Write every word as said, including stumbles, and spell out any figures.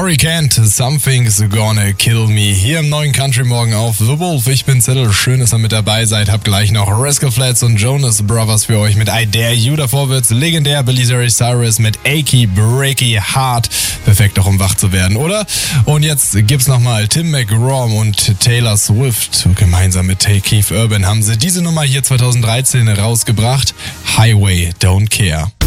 Cory Kent, Something's Gonna Kill Me. Hier im neuen Country Morgen auf The Wolf. Ich bin Zettel, schön, dass ihr mit dabei seid. Hab gleich noch Rascal Flatts und Jonas Brothers für euch mit I Dare You. Davor wird's legendär Billy Ray Cyrus mit Achy Breaky Heart. Perfekt auch, um wach zu werden, oder? Und jetzt gibt's nochmal Tim McGraw und Taylor Swift. Gemeinsam mit Keith Urban haben sie diese Nummer hier zwanzig dreizehn rausgebracht. Highway Don't Care.